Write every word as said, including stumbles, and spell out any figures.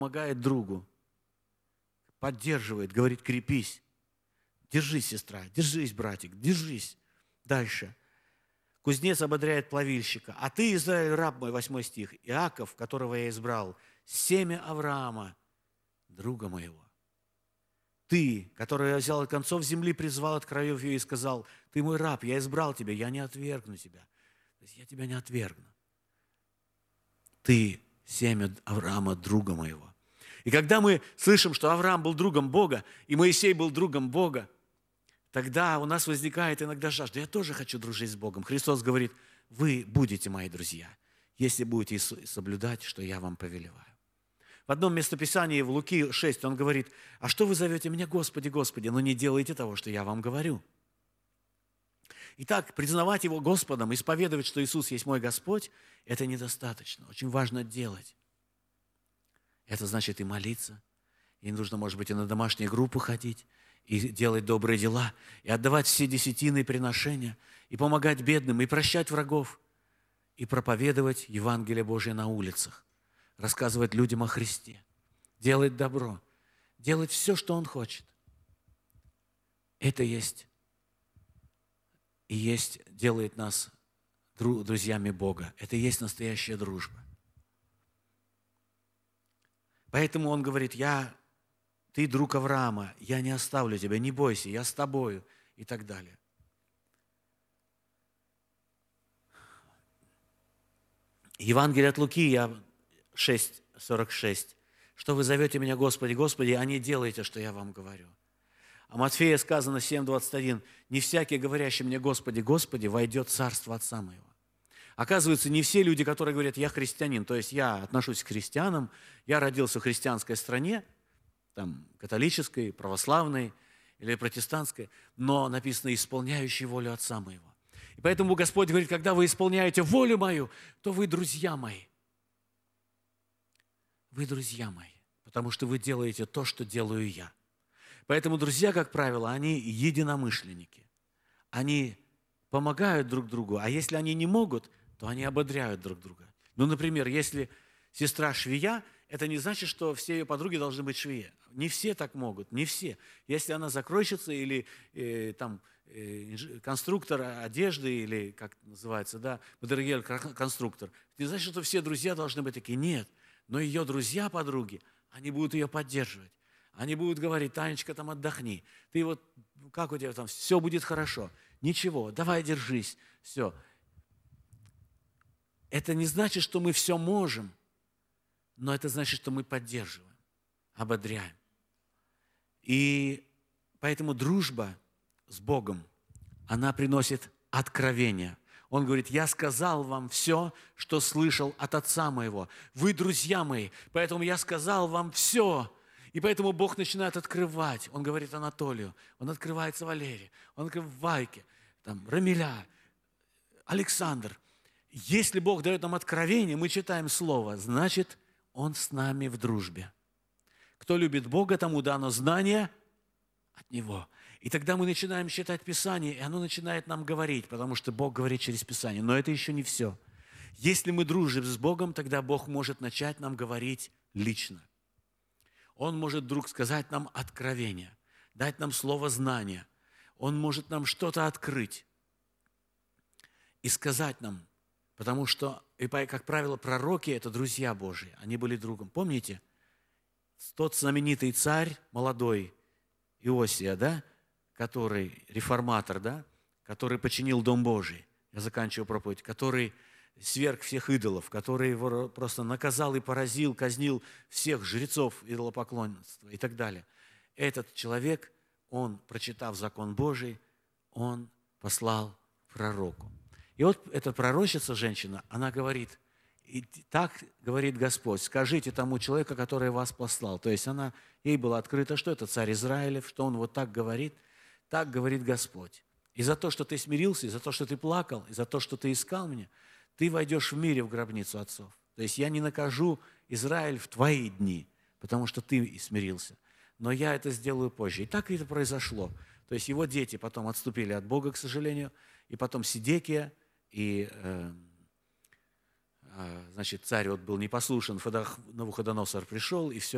помогает другу, поддерживает, говорит: крепись, держись, сестра, держись, братик, держись. Дальше. Кузнец ободряет плавильщика. А ты, Израиль, раб мой, восьмой стих, Иаков, которого я избрал, семя Авраама, друга моего. Ты, который я взял от концов земли, призвал от краев ее и сказал: ты мой раб, я избрал тебя, я не отвергну тебя. То есть я тебя не отвергну. Ты семя Авраама, друга моего. И когда мы слышим, что Авраам был другом Бога, и Моисей был другом Бога, тогда у нас возникает иногда жажда. Я тоже хочу дружить с Богом. Христос говорит: вы будете мои друзья, если будете соблюдать, что я вам повелеваю. В одном местописании, в Луки шесть, он говорит: а что вы зовете меня, Господи, Господи, но не делаете того, что я вам говорю. Итак, признавать Его Господом, исповедовать, что Иисус есть мой Господь, это недостаточно. Очень важно делать. Это значит и молиться, и нужно, может быть, и на домашние группы ходить, и делать добрые дела, и отдавать все десятины и приношения, и помогать бедным, и прощать врагов, и проповедовать Евангелие Божие на улицах, рассказывать людям о Христе, делать добро, делать все, что Он хочет. Это есть и есть, делает нас друзьями Бога. Это и есть настоящая дружба. Поэтому Он говорит: я, ты друг Авраама, я не оставлю тебя, не бойся, я с тобою, и так далее. Евангелие от Луки, я шесть сорок шесть. Что вы зовете меня, Господи, Господи, а не делаете, что я вам говорю. А Матфея сказано семь двадцать один. Не всякий, говорящий мне, Господи, Господи, войдет в царство Отца моего. Оказывается, не все люди, которые говорят: я христианин, то есть я отношусь к христианам, я родился в христианской стране, там, католической, православной или протестантской, но написано: исполняющий волю Отца моего. И поэтому Господь говорит: когда вы исполняете волю мою, то вы друзья мои. Вы друзья мои, потому что вы делаете то, что делаю я. Поэтому друзья, как правило, они единомышленники. Они помогают друг другу, а если они не могут, то они ободряют друг друга. Ну, например, если сестра швея, это не значит, что все ее подруги должны быть швеи. Не все так могут, не все. Если она закройщица или э, там, э, конструктор одежды, или как называется, да, модельер-конструктор, не значит, что все друзья должны быть такие. Нет. Но ее друзья, подруги, они будут ее поддерживать. Они будут говорить: Танечка, там отдохни. Ты вот, как у тебя там, все будет хорошо. Ничего, давай держись, все. Это не значит, что мы все можем, но это значит, что мы поддерживаем, ободряем. И поэтому дружба с Богом, она приносит откровение. Он говорит: я сказал вам все, что слышал от Отца моего. Вы друзья мои, поэтому я сказал вам все. И поэтому Бог начинает открывать. Он говорит Анатолию, Он открывается Валерию, Он открывает Вайке, там, Рамиля, Александр. Если Бог дает нам откровение, мы читаем Слово, значит, Он с нами в дружбе. Кто любит Бога, тому дано знание от Него. И тогда мы начинаем читать Писание, и оно начинает нам говорить, потому что Бог говорит через Писание. Но это еще не все. Если мы дружим с Богом, тогда Бог может начать нам говорить лично. Он может вдруг сказать нам откровение, дать нам слово знания. Он может нам что-то открыть и сказать нам, потому что, и, как правило, пророки – это друзья Божьи, они были другом. Помните, тот знаменитый царь, молодой, Иосия, да, который реформатор, да, который починил Дом Божий, я заканчиваю проповедь, который сверг всех идолов, который его просто наказал и поразил, казнил всех жрецов идолопоклонства и так далее. Этот человек, он, прочитав закон Божий, он послал пророку. И вот эта пророчица, женщина, она говорит: и так говорит Господь, скажите тому человеку, который вас послал. То есть она, ей было открыто, что это царь Израилев, что он вот так говорит, так говорит Господь. И за то, что ты смирился, и за то, что ты плакал, и за то, что ты искал меня, ты войдешь в мире в гробницу отцов. То есть я не накажу Израиль в твои дни, потому что ты смирился. Но я это сделаю позже. И так это произошло. То есть его дети потом отступили от Бога, к сожалению, и потом Сидекия, и, э, э, значит, царь вот был непослушен, Навуходоносор пришел, и все